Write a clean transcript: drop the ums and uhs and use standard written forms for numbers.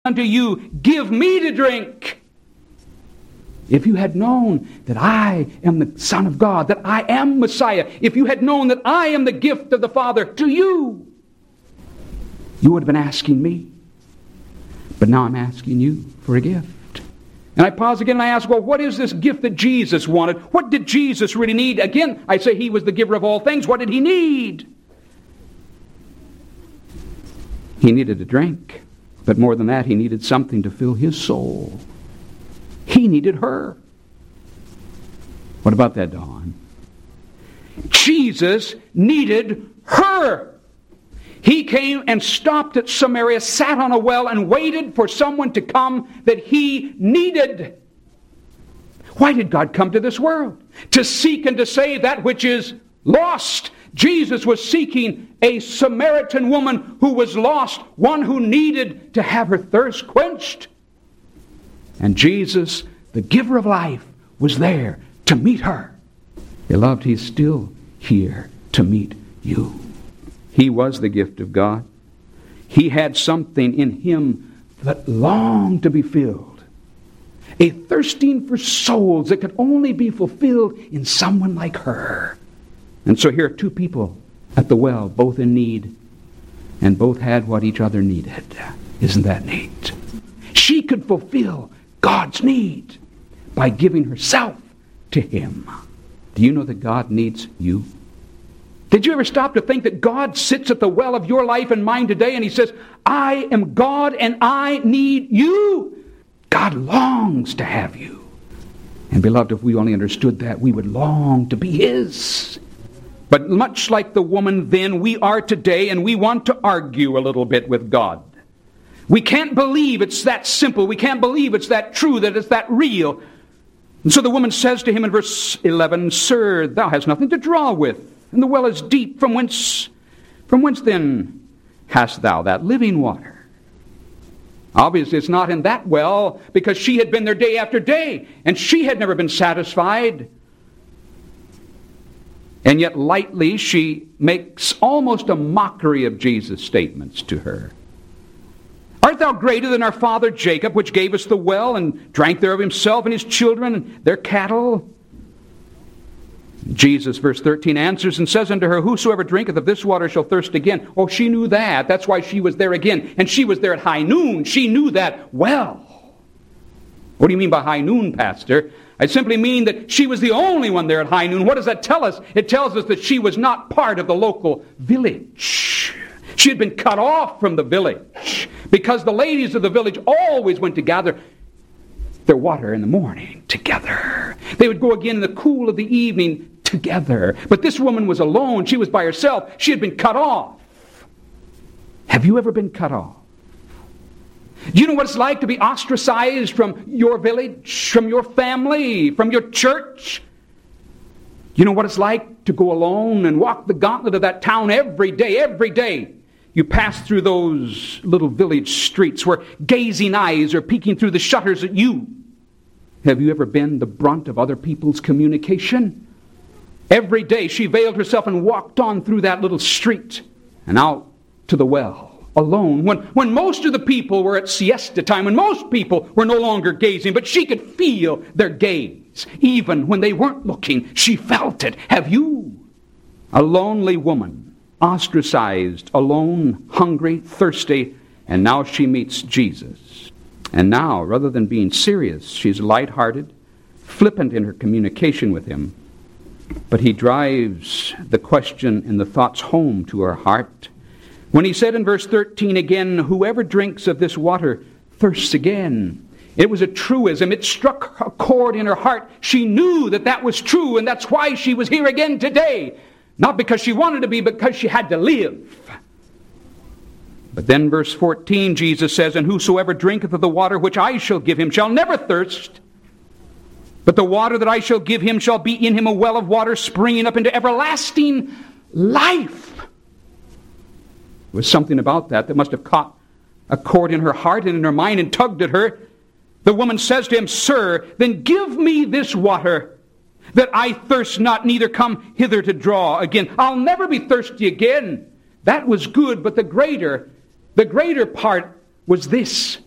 unto you, give me to drink. If you had known that I am the Son of God, that I am Messiah, if you had known that I am the gift of the Father to you, you would have been asking me. But now I'm asking you for a gift. And I pause again and I ask, well, what is this gift that Jesus wanted? What did Jesus really need? Again, I say he was the giver of all things. What did he need? He needed a drink. But more than that, he needed something to fill his soul. He needed her. What about that, Dawn? Jesus needed her. He came and stopped at Samaria, sat on a well, and waited for someone to come that he needed. Why did God come to this world? To seek and to save that which is lost. Jesus was seeking a Samaritan woman who was lost, one who needed to have her thirst quenched. And Jesus, the giver of life, was there to meet her. Beloved, he's still here to meet you. He was the gift of God. He had something in him that longed to be filled. A thirsting for souls that could only be fulfilled in someone like her. And so here are two people at the well, both in need, and both had what each other needed. Isn't that neat? She could fulfill God's need by giving herself to him. Do you know that God needs you? Did you ever stop to think that God sits at the well of your life and mine today and he says, I am God and I need you? God longs to have you. And beloved, if we only understood that, we would long to be his. But much like the woman then, we are today, and we want to argue a little bit with God. We can't believe it's that simple. We can't believe it's that true, that it's that real. And so the woman says to him in verse 11, Sir, thou hast nothing to draw with, and the well is deep. From whence then hast thou that living water? Obviously, it's not in that well, because she had been there day after day, and she had never been satisfied. And yet lightly she makes almost a mockery of Jesus' statements to her. Art thou greater than our father Jacob, which gave us the well, and drank thereof himself and his children and their cattle? Jesus, verse 13, answers and says unto her, Whosoever drinketh of this water shall thirst again. Oh, she knew that. That's why she was there again. And she was there at high noon. She knew that well. What do you mean by high noon, Pastor? I simply mean that she was the only one there at high noon. What does that tell us? It tells us that she was not part of the local village. She had been cut off from the village because the ladies of the village always went to gather their water in the morning together. They would go again in the cool of the evening together. But this woman was alone. She was by herself. She had been cut off. Have you ever been cut off? Do you know what it's like to be ostracized from your village, from your family, from your church? You know what it's like to go alone and walk the gauntlet of that town every day, every day. You pass through those little village streets where gazing eyes are peeking through the shutters at you. Have you ever been the brunt of other people's communication? Every day she veiled herself and walked on through that little street and out to the well. Alone, when most of the people were at siesta time, when most people were no longer gazing, but she could feel their gaze. Even when they weren't looking, she felt it. Have you? A lonely woman, ostracized, alone, hungry, thirsty, and now she meets Jesus. And now, rather than being serious, she's lighthearted, flippant in her communication with him. But he drives the question and the thoughts home to her heart. When he said in verse 13 again, Whoever drinks of this water thirsts again. It was a truism. It struck a chord in her heart. She knew that that was true, and that's why she was here again today. Not because she wanted to be, but because she had to live. But then verse 14, Jesus says, And whosoever drinketh of the water which I shall give him shall never thirst. But the water that I shall give him shall be in him a well of water springing up into everlasting life. There was something about that must have caught a chord in her heart and in her mind and tugged at her. The woman says to him, Sir, then give me this water, that I thirst not, neither come hither to draw again. I'll never be thirsty again. That was good, but the greater part was this.